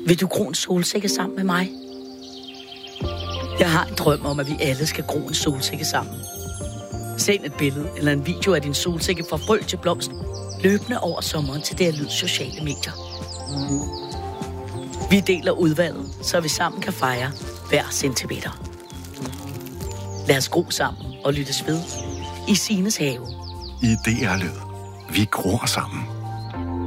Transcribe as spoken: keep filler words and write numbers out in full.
Vil du gro en solsikke sammen med mig? Jeg har en drøm om, at vi alle skal gro en solsikke sammen. Send et billede eller en video af din solsikke fra frø til blomst, løbende over sommeren til det her lyd sociale medier. Vi deler udvalget, så vi sammen kan fejre hver centimeter. Lad os gro sammen og lyttes ved i Signes have. Idéer Lyd. Vi gror sammen.